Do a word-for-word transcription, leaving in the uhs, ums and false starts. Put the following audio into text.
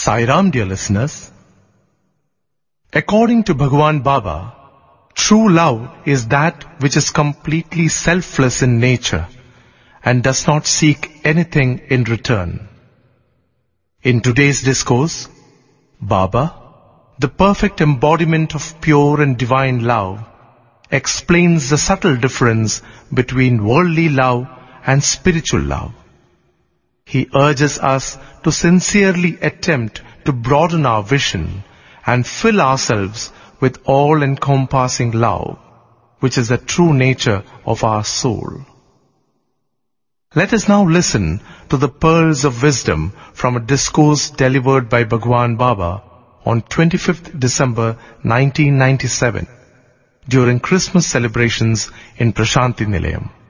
Sai Ram, dear listeners. According to Bhagwan Baba, true love is that which is completely selfless in nature and does not seek anything in return. In today's discourse, Baba, the perfect embodiment of pure and divine love, explains the subtle difference between worldly love and spiritual love. He urges us to sincerely attempt to broaden our vision and fill ourselves with all-encompassing love, which is the true nature of our soul. Let us now listen to the pearls of wisdom from a discourse delivered by Bhagwan Baba on twenty-fifth December nineteen ninety-seven during Christmas celebrations in Prashanti Nilayam.